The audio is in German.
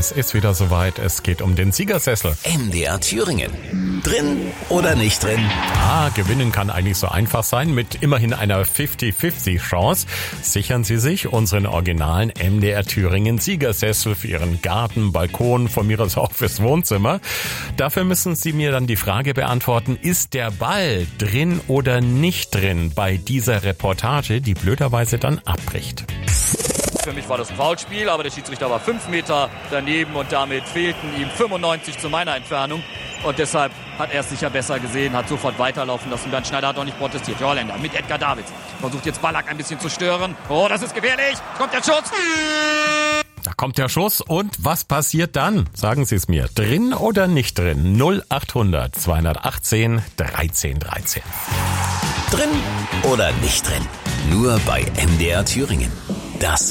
Es ist wieder soweit, es geht um den Siegersessel. MDR Thüringen. Drin oder nicht drin? Gewinnen kann eigentlich so einfach sein. Mit immerhin einer 50-50 Chance sichern Sie sich unseren originalen MDR Thüringen Siegersessel für Ihren Garten, Balkon, von mir aus auch fürs Wohnzimmer. Dafür müssen Sie mir dann die Frage beantworten, ist der Ball drin oder nicht drin bei dieser Reportage, die blöderweise dann abbricht? Für mich war das ein Foulspiel, aber der Schiedsrichter war 5 Meter daneben und damit fehlten ihm 95 zu meiner Entfernung. Und deshalb hat er es sicher besser gesehen, hat sofort weiterlaufen lassen. Bernd Schneider hat auch nicht protestiert. Die Holländer mit Edgar Davids. Versucht jetzt Ballack ein bisschen zu stören. Oh, das ist gefährlich. Kommt der Schuss. Da kommt der Schuss und was passiert dann? Sagen Sie es mir. Drin oder nicht drin? 0800 218 1313. Drin oder nicht drin? Nur bei MDR Thüringen. Das